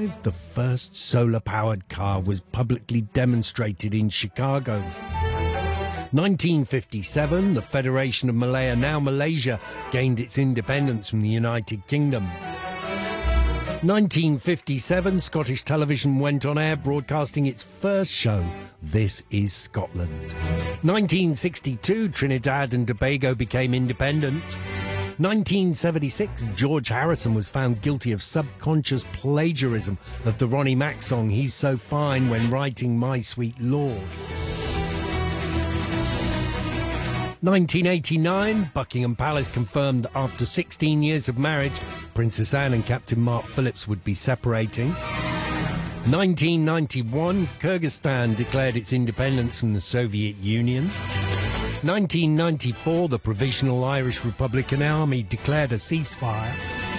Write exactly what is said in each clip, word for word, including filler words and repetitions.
eighty-five, the first solar-powered car was publicly demonstrated in Chicago. nineteen fifty-seven, the Federation of Malaya, now Malaysia, gained its independence from the United Kingdom. nineteen fifty-seven, Scottish television went on air broadcasting its first show, This Is Scotland. nineteen sixty-two, Trinidad and Tobago became independent. nineteen seventy-six, George Harrison was found guilty of subconscious plagiarism of the Ronnie Mac song He's So Fine when writing My Sweet Lord. nineteen eighty-nine, Buckingham Palace confirmed that after sixteen years of marriage, Princess Anne and Captain Mark Phillips would be separating. nineteen ninety-one, Kyrgyzstan declared its independence from the Soviet Union. nineteen ninety-four, the Provisional Irish Republican Army declared a ceasefire.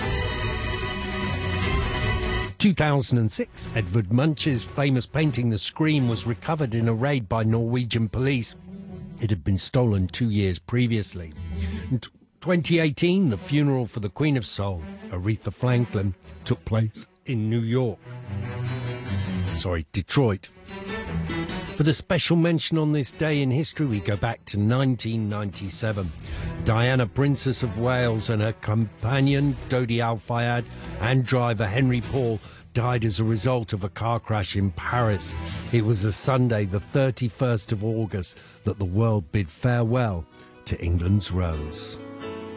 two thousand six, Edvard Munch's famous painting The Scream was recovered in a raid by Norwegian police. It had been stolen two years previously. In twenty eighteen, the funeral for the Queen of Soul, Aretha Franklin, took place in New York. Sorry, Detroit. For the special mention on this day in history, we go back to nineteen ninety-seven. Diana, Princess of Wales, and her companion, Dodi Al-Fayed, and driver Henry Paul died as a result of a car crash in Paris. It was a Sunday, the thirty-first of August, that the world bid farewell to England's Rose.